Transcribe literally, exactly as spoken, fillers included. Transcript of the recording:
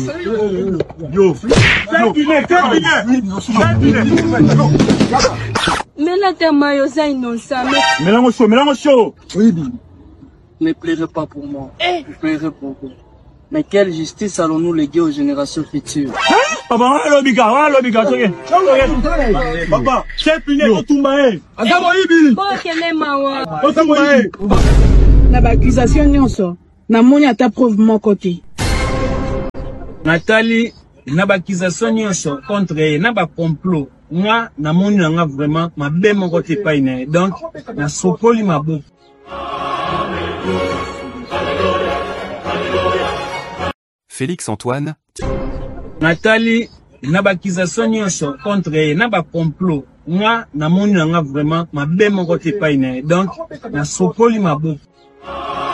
Yo. Mais là, t'es maillot, innocent. Mélange chaud, mélange chaud. Oui, Ne pleurez pas pour moi. Je pleurerai pour vous. Mais quelle justice allons-nous léguer aux générations futures? Papa, l'obiga, l'obiga, papa, c'est fini, on tombe. Na ba accusation nyonso na moni ata preuve moko te. Nathalie, na ba accusation nyonso contre elle, na ba complot. Moi, na moni nga vraiment ma be moko te pa ine. Donc, na sopoli maboko. Félix Antoine. Nathalie, na ba accusation nyonso contre elle, na ba complot. Moi, na moni nga vraiment ma be moko te pa ine. Donc, na sopoli maboko.